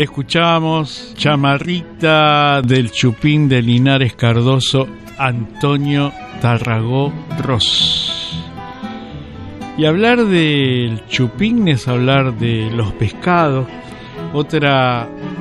Escuchábamos Chamarrita del Chupín de Linares Cardoso, Antonio Tarragó Ros. Y hablar del chupín es hablar de los pescados. Otra